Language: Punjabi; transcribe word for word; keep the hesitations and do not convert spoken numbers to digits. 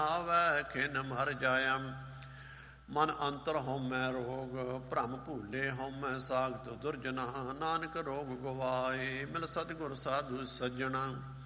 ਆਵੈ ਖਿਨ ਮਰ ਜਾਇਆ। ਮਨ ਅੰਤਰ ਹਉਮੈ ਰੋਗ ਭ੍ਰਮ ਭੂਲੇ ਹਉਮੈ ਸਾਗਤ ਦੁਰਜਨਾ। ਨਾਨਕ ਰੋਗ ਗਵਾਏ ਮਿਲ ਸਤਿਗੁਰ ਸਾਧੂ ਸੱਜਣਾ।